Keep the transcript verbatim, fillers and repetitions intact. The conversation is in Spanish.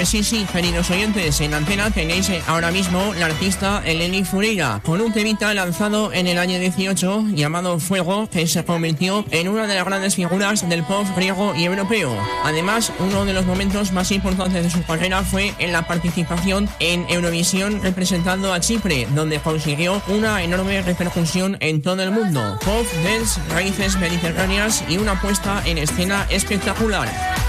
Pues sí, sí, queridos oyentes, en antena tenéis ahora mismo la artista Eleni Foureira, con un temita lanzado en el año dieciocho llamado Fuego, que se convirtió en una de las grandes figuras del pop griego y europeo. Además, uno de los momentos más importantes de su carrera fue en la participación en Eurovisión representando a Chipre, donde consiguió una enorme repercusión en todo el mundo. Pop, dance, raíces mediterráneas y una puesta en escena espectacular.